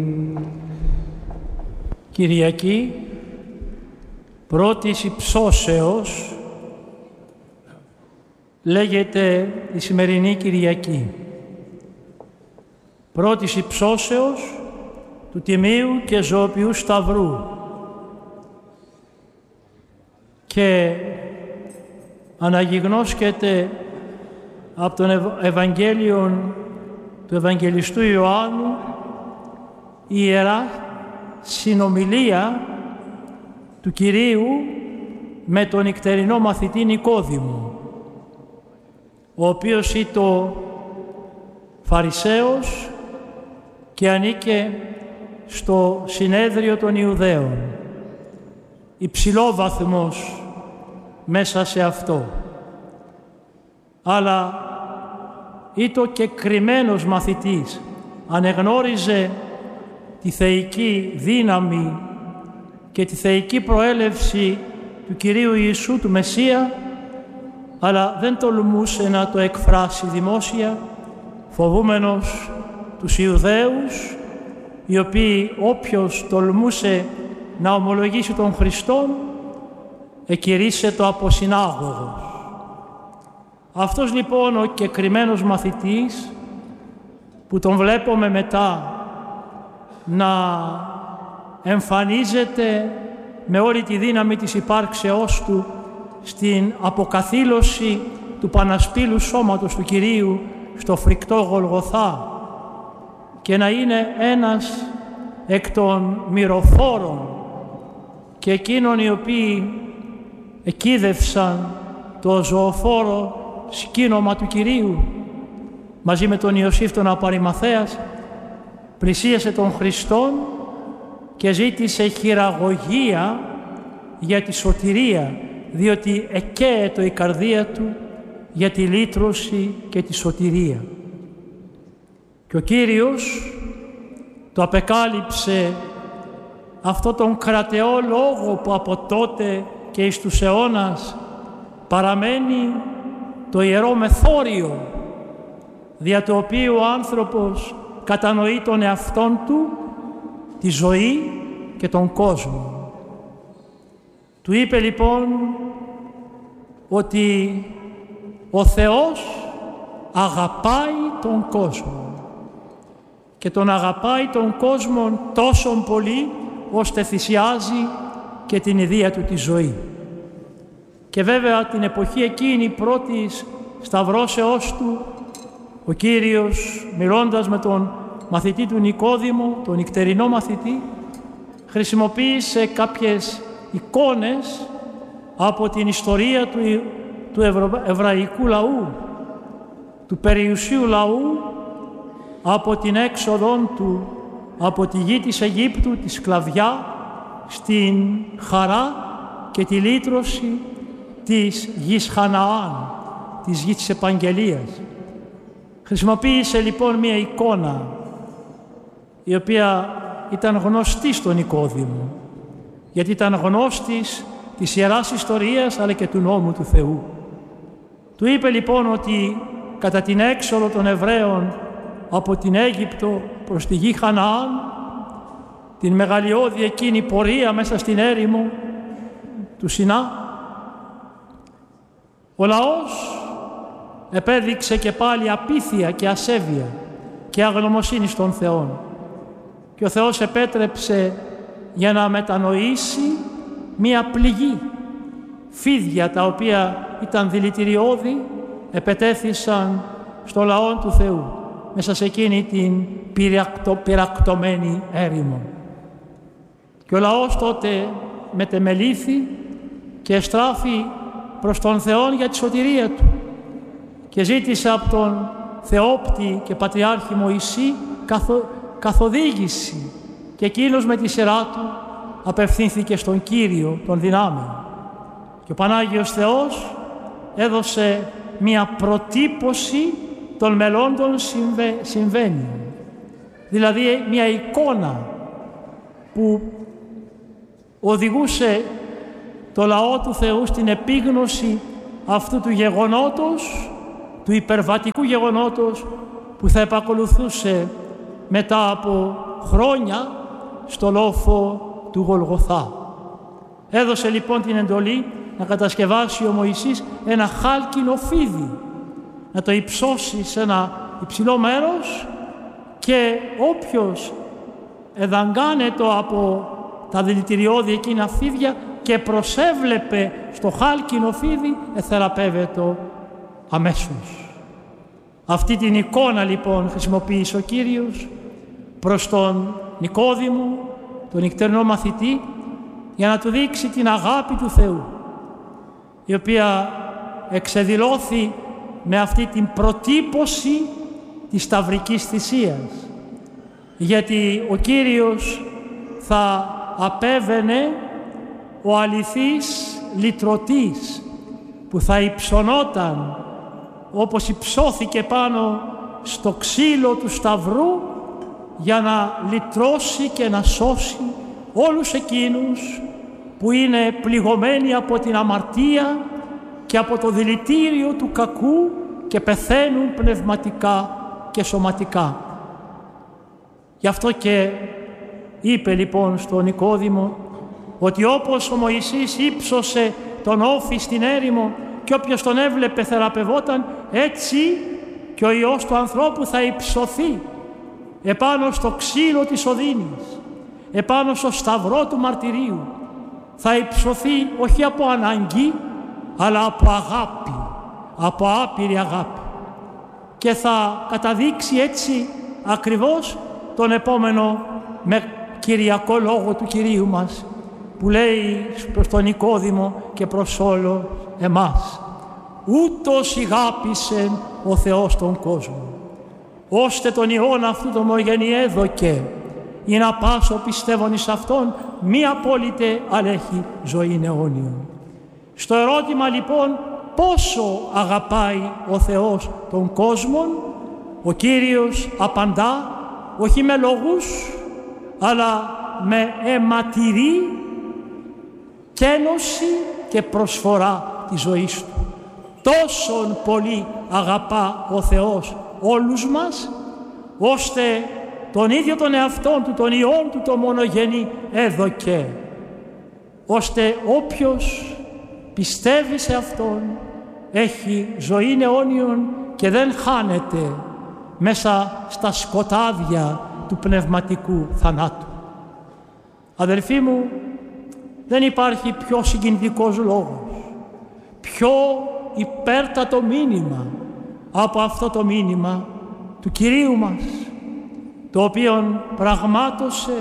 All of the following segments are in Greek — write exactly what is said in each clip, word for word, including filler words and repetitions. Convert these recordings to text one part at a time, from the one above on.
Κυριακή πρώτης υψώσεως λέγεται η σημερινή Κυριακή. Πρώτης υψώσεως του Τιμίου και Ζωοποιού Σταυρού. Και αναγιγνώσκεται από τον Ευαγγέλιο του Ευαγγελιστού Ιωάννου η Ιερά Συνομιλία του Κυρίου με τον νυκτερινό μαθητή Νικόδημο, ο οποίος ήταν Φαρισαίος και ανήκε στο συνέδριο των Ιουδαίων, υψηλόβαθμος μέσα σε αυτό. Αλλά ήταν και κρυμμένος μαθητής, ανεγνώριζε τη θεϊκή δύναμη και τη θεϊκή προέλευση του Κυρίου Ιησού, του Μεσσία, αλλά δεν τολμούσε να το εκφράσει δημόσια, φοβούμενος τους Ιουδαίους, οι οποίοι όποιος τολμούσε να ομολογήσει τον Χριστόν, εκηρύσσε το από συνάγωγος. Αυτός λοιπόν ο κεκριμένος μαθητής, που τον βλέπουμε μετά να εμφανίζεται με όλη τη δύναμη της υπάρξεώς του στην αποκαθήλωση του Πανασπίλου σώματος του Κυρίου στο φρικτό Γολγοθά, και να είναι ένας εκ των μυροφόρων και εκείνων οι οποίοι εκείδευσαν το ζωοφόρο σκήνομα του Κυρίου, μαζί με τον Ιωσήφ τον Απαριμαθέας, πλησίασε τον Χριστόν και ζήτησε χειραγωγία για τη σωτηρία, διότι εκαίετο η καρδία του για τη λύτρωση και τη σωτηρία. Και ο Κύριος το απεκάλυψε αυτό τον κρατεό λόγο που από τότε και εις τους αιώνας παραμένει το ιερό μεθόριο, δια το οποίο ο άνθρωπος κατανοεί τον εαυτόν του, τη ζωή και τον κόσμο. Του είπε λοιπόν ότι ο Θεός αγαπάει τον κόσμο και τον αγαπάει τον κόσμο τόσο πολύ ώστε θυσιάζει και την ιδία του τη ζωή. Και βέβαια την εποχή εκείνη πρώτης σταυρώσεώς του, ο Κύριος, μιλώντας με τον μαθητή του Νικόδημο, τον νυκτερινό μαθητή, χρησιμοποίησε κάποιες εικόνες από την ιστορία του, του ευρα, εβραϊκού λαού, του περιουσίου λαού, από την έξοδο του από τη γη της Αιγύπτου, τη σκλαβιά, στην χαρά και τη λύτρωση της γης Χαναάν, της γης της επαγγελίας. Χρησιμοποίησε λοιπόν μία εικόνα η οποία ήταν γνωστή στον Νικόδημο, γιατί ήταν γνώστης της Ιεράς Ιστορίας αλλά και του νόμου του Θεού. Του είπε λοιπόν ότι κατά την έξοδο των Εβραίων από την Αίγυπτο προς τη γη Χαναάν, την μεγαλειώδη εκείνη πορεία μέσα στην έρημο του Σινά, ο λαός επέδειξε και πάλι απίθεια και ασέβεια και αγνωμοσύνη στον Θεό. Και ο Θεός επέτρεψε για να μετανοήσει μία πληγή. Φίδια τα οποία ήταν δηλητηριώδη επετέθησαν στο λαό του Θεού μέσα σε εκείνη την πυρακτο, πυρακτωμένη έρημο. Και ο λαός τότε μετεμελήθη και εστράφη προς τον Θεό για τη σωτηρία του και ζήτησε από τον Θεόπτη και Πατριάρχη Μωυσή καθο, καθοδήγηση, και εκείνος με τη σειρά του απευθύνθηκε στον Κύριο των δυνάμεων. Και ο Πανάγιος Θεός έδωσε μία προτύπωση των μελλόντων συμβε, συμβαίνει. Δηλαδή μία εικόνα που οδηγούσε το λαό του Θεού στην επίγνωση αυτού του γεγονότος, του υπερβατικού γεγονότος που θα επακολουθούσε μετά από χρόνια στο λόφο του Γολγοθά. Έδωσε λοιπόν την εντολή να κατασκευάσει ο Μωυσής ένα χάλκινο φίδι, να το υψώσει σε ένα υψηλό μέρος και όποιος εδαγκάνετο από τα δηλητηριώδη εκείνα φίδια και προσέβλεπε στο χάλκινο φίδι, εθεραπεύεται αμέσως. Αυτή την εικόνα λοιπόν χρησιμοποίησε ο Κύριος προς τον Νικόδημο, τον νυχτερινό μαθητή, για να του δείξει την αγάπη του Θεού, η οποία εξεδηλώθη με αυτή την προτύπωση της σταυρικής θυσίας. Γιατί ο Κύριος θα απέβαινε ο αληθής λυτρωτής που θα υψωνόταν όπως υψώθηκε πάνω στο ξύλο του σταυρού για να λυτρώσει και να σώσει όλους εκείνους που είναι πληγωμένοι από την αμαρτία και από το δηλητήριο του κακού και πεθαίνουν πνευματικά και σωματικά. Γι' αυτό και είπε λοιπόν στον Νικόδημο ότι όπως ο Μωυσής ύψωσε τον όφη στην έρημο και όποιος τον έβλεπε θεραπευόταν, έτσι και ο Υιός του ανθρώπου θα υψωθεί επάνω στο ξύλο της οδύνης, επάνω στο σταυρό του μαρτυρίου. Θα υψωθεί όχι από ανάγκη, αλλά από αγάπη, από άπειρη αγάπη. Και θα καταδείξει έτσι ακριβώς τον επόμενο με κυριακό λόγο του Κυρίου μας, που λέει προς τον Νικόδημο και προς όλο εμάς: ούτως ηγάπησε ο Θεός τον κόσμο, ώστε τον Υιόν αυτού τον μονογενή έδωκε, ή να πάσω πιστεύων εις Αυτόν μη απόλυτε, αλλά έχει ζωή αιώνιον. Στο ερώτημα λοιπόν πόσο αγαπάει ο Θεός τον κόσμο, ο Κύριος απαντά όχι με λόγους, αλλά με αιματηρή κένωση και προσφορά της ζωής Του. Τόσον πολύ αγαπά ο Θεός όλους μας, ώστε τον ίδιο τον εαυτόν Του, τον Υιόν Του το μονογενή έδωκε, ώστε όποιος πιστεύει σε Αυτόν έχει ζωή αιώνιον και δεν χάνεται μέσα στα σκοτάδια του πνευματικού θανάτου. Αδελφοί μου, δεν υπάρχει πιο συγκινητικός λόγος, πιο υπέρτατο μήνυμα από αυτό το μήνυμα του Κυρίου μας, το οποίο πραγμάτωσε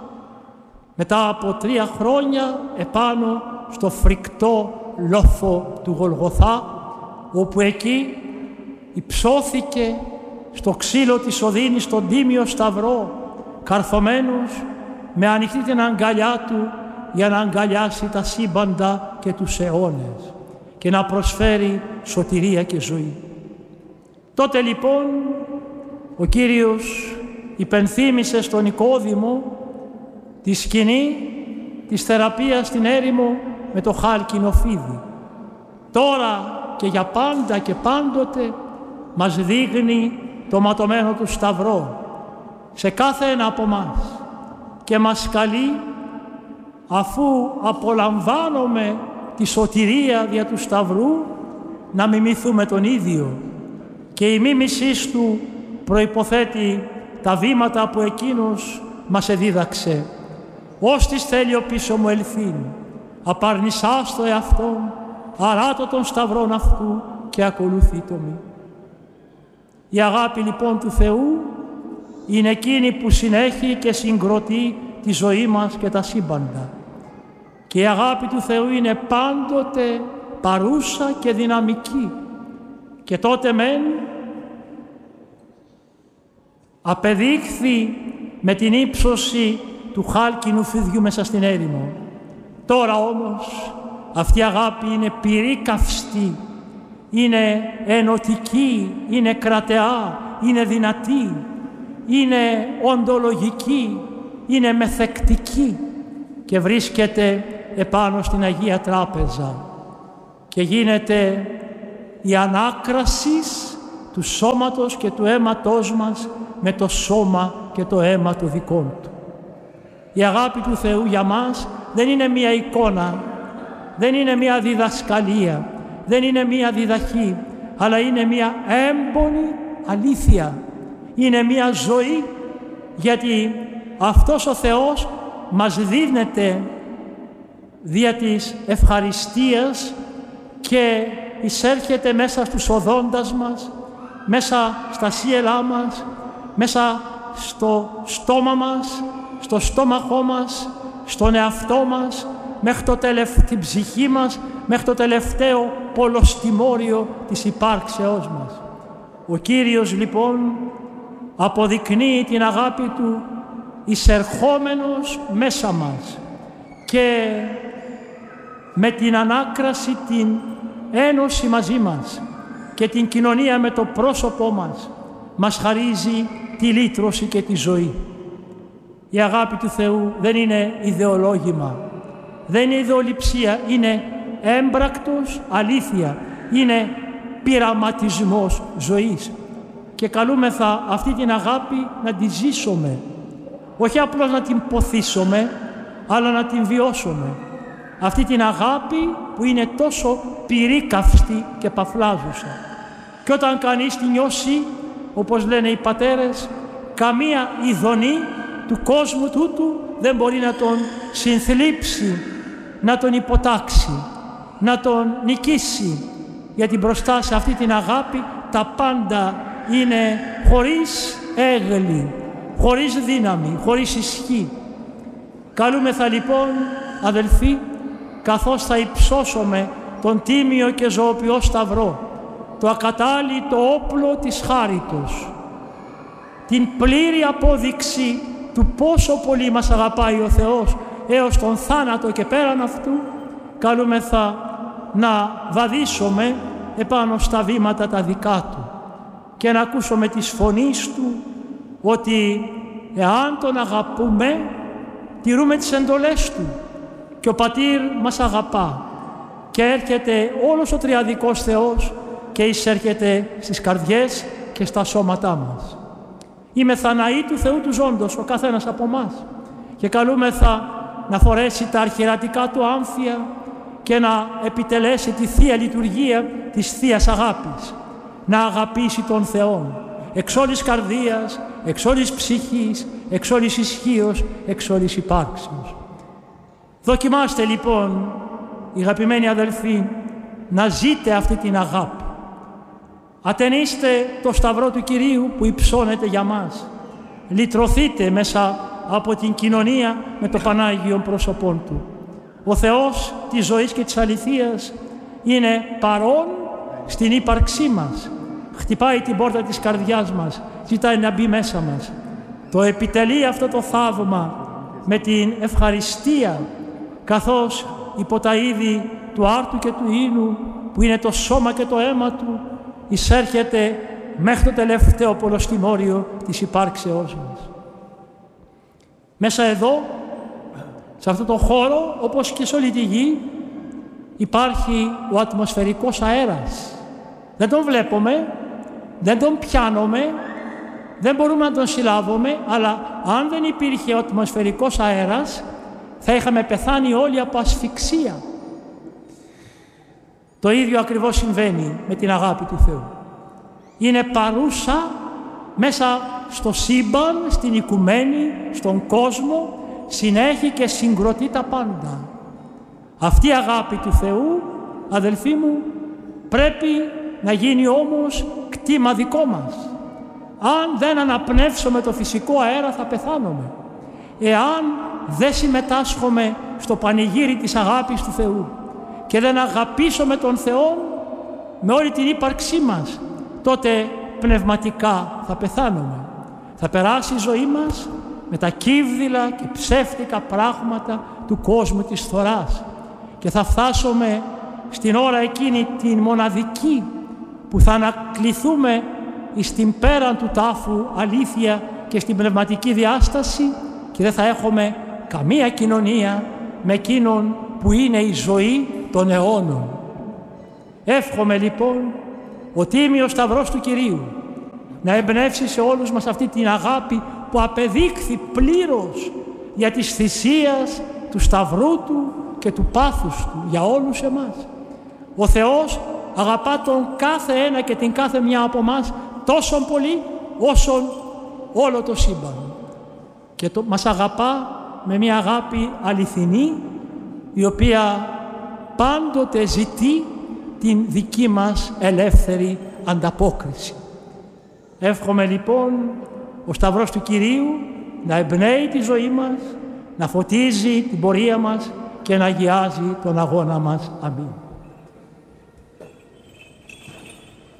μετά από τρία χρόνια επάνω στο φρικτό λόφο του Γολγοθά, όπου εκεί υψώθηκε στο ξύλο της οδύνης, στον τίμιο σταυρό, καρθωμένος με ανοιχτή την αγκαλιά Του για να αγκαλιάσει τα σύμπαντα και τους αιώνες και να προσφέρει σωτηρία και ζωή. Τότε λοιπόν ο Κύριος υπενθύμησε στον Νικόδημο τη σκηνή της θεραπείας στην έρημο με το χάλκινο φίδι. Τώρα και για πάντα και πάντοτε μας δείχνει το ματωμένο Του σταυρό σε κάθε ένα από μας και μας καλεί, αφού απολαμβάνουμε τη σωτηρία δια του σταυρού, να μιμηθούμε τον ίδιο, και η μίμησής Του προϋποθέτει τα βήματα που Εκείνος μας εδίδαξε. «Ώστις θέλει ο πίσω μου ελθύν, απαρνησάς το εαυτόν, αράτω των σταυρών αυτού και ακολουθεί το μη». Η αγάπη λοιπόν του Θεού είναι εκείνη που συνέχει και συγκροτεί τη ζωή μας και τα σύμπαντα. Και η αγάπη του Θεού είναι πάντοτε παρούσα και δυναμική. Και τότε μεν απεδείχθη με την ύψωση του χάλκινου φιδιού μέσα στην έρημο. Τώρα όμως αυτή η αγάπη είναι πυρή καυστή, είναι ενωτική, είναι κρατεά, είναι δυνατή, είναι οντολογική, είναι μεθεκτική και βρίσκεται επάνω στην Αγία Τράπεζα και γίνεται η ανάκρασης του σώματος και του αίματός μας με το σώμα και το αίμα των δικών Του. Η αγάπη του Θεού για μας δεν είναι μία εικόνα, δεν είναι μία διδασκαλία, δεν είναι μία διδαχή, αλλά είναι μία έμπονη αλήθεια. Είναι μία ζωή, γιατί αυτός ο Θεός μας δίνεται δια της ευχαριστίας και εισέρχεται μέσα στους οδόντας μας, μέσα στα σύελά μας, μέσα στο στόμα μας, στο στόμαχό μας, στον εαυτό μας, μέχρι το τελευ... την ψυχή μας, μέχρι το τελευταίο πολωστιμόριο της υπάρξεώς μας. Ο Κύριος λοιπόν αποδεικνύει την αγάπη Του εισερχόμενος μέσα μας και με την ανάκραση, την ένωση μαζί μας και την κοινωνία με το πρόσωπό μας μας χαρίζει τη λύτρωση και τη ζωή. Η αγάπη του Θεού δεν είναι ιδεολόγημα, δεν είναι ιδεολειψία, είναι έμπρακτος αλήθεια, είναι πειραματισμός ζωής και καλούμεθα αυτή την αγάπη να τη ζήσουμε, όχι απλώς να την ποθήσουμε, αλλά να την βιώσουμε. Αυτή την αγάπη που είναι τόσο πυρίκαυστη και παφλάζουσα. Και όταν κανείς τη νιώσει, όπως λένε οι πατέρες, καμία ειδονή του κόσμου τούτου δεν μπορεί να τον συνθλίψει, να τον υποτάξει, να τον νικήσει, γιατί μπροστά σε αυτή την αγάπη τα πάντα είναι χωρίς έγκλη, χωρίς δύναμη, χωρίς ισχύ. Καλούμεθα λοιπόν, αδελφοί, καθώς θα υψώσουμε τον τίμιο και ζωοποιό σταυρό, το ακατάλητο όπλο της χάριτος, την πλήρη απόδειξη του πόσο πολύ μας αγαπάει ο Θεός έως τον θάνατο και πέραν αυτού, καλούμεθα να βαδίσουμε επάνω στα βήματα τα δικά Του και να ακούσουμε τις φωνής Του ότι εάν Τον αγαπούμε, τηρούμε τις εντολές Του και ο Πατήρ μας αγαπά και έρχεται όλος ο τριαδικός Θεός και εισέρχεται στις καρδιές και στα σώματά μας. Είμαι θαναή του Θεού του ζώντος, ο καθένας από εμάς, και καλούμεθα να φορέσει τα αρχιερατικά του άμφια και να επιτελέσει τη Θεία Λειτουργία της Θείας Αγάπης, να αγαπήσει τον Θεόν εξ όλης καρδίας, εξ όλης ψυχής, εξ όλης ισχύος, εξ όλης υπάρξεως. Δοκιμάστε λοιπόν, οι αγαπημένοι αδελφοί, να ζείτε αυτή την αγάπη. Ατενίστε το σταυρό του Κυρίου που υψώνεται για μας. Λυτρωθείτε μέσα από την κοινωνία με το Πανάγιο πρόσωπόν Του. Ο Θεός της ζωής και της αληθείας είναι παρόν στην ύπαρξή μας. Χτυπάει την πόρτα της καρδιάς μας, ζητάει να μπει μέσα μας. Το επιτελεί αυτό το θαύμα με την ευχαριστία, καθώς υπό τα είδη του άρτου και του ίνου, που είναι το σώμα και το αίμα Του, εισέρχεται μέχρι το τελευταίο πολωστιμόριο της υπάρξεώς μας. Μέσα εδώ, σε αυτό το χώρο, όπως και σε όλη τη γη, υπάρχει ο ατμοσφαιρικός αέρας. Δεν τον βλέπουμε, δεν τον πιάνουμε, δεν μπορούμε να τον συλλάβουμε, αλλά αν δεν υπήρχε ο ατμοσφαιρικός αέρας, θα είχαμε πεθάνει όλοι από ασφυξία. Το ίδιο ακριβώς συμβαίνει με την αγάπη του Θεού. Είναι παρούσα μέσα στο σύμπαν, στην οικουμένη, στον κόσμο, συνέχει και συγκροτεί τα πάντα. Αυτή η αγάπη του Θεού, αδελφοί μου, πρέπει να γίνει όμως κτήμα δικό μας. Αν δεν αναπνεύσουμε το φυσικό αέρα θα πεθάνουμε. Εάν δεν συμμετάσχουμε στο πανηγύρι της αγάπης του Θεού και δεν αγαπήσουμε τον Θεό με όλη την ύπαρξή μας, τότε πνευματικά θα πεθάνουμε. Θα περάσει η ζωή μας με τα κύβδηλα και ψεύτικα πράγματα του κόσμου της φθοράς και θα φτάσουμε στην ώρα εκείνη την μοναδική που θα ανακληθούμε στην πέραν του τάφου αλήθεια και στην πνευματική διάσταση και δεν θα έχουμε καμία κοινωνία με εκείνον που είναι η ζωή των αιώνων. Εύχομαι λοιπόν ο τίμιος Σταυρός του Κυρίου να εμπνεύσει σε όλους μας αυτή την αγάπη που απεδείχθη πλήρως για της θυσίας του Σταυρού Του και του πάθους Του για όλους εμάς. Ο Θεός αγαπά τον κάθε ένα και την κάθε μια από εμάς τόσο πολύ όσο όλο το σύμπαν. Και το, μας αγαπά με μια αγάπη αληθινή, η οποία πάντοτε ζητεί την δική μας ελεύθερη ανταπόκριση. Εύχομαι λοιπόν ο Σταυρός του Κυρίου να εμπνέει τη ζωή μας, να φωτίζει την πορεία μας και να αγιάζει τον αγώνα μας. Αμήν.